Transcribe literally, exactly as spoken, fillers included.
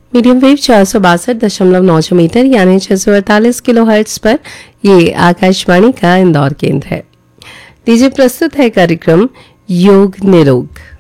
Medium wave चार सौ बासठ दशमलव नौ छह मीटर यानी छह सौ अड़तालीस किलो हर्ट्ज पर ये आकाशवाणी का इंदौर केंद्र है। लीजिए प्रस्तुत है कार्यक्रम योग निरोग।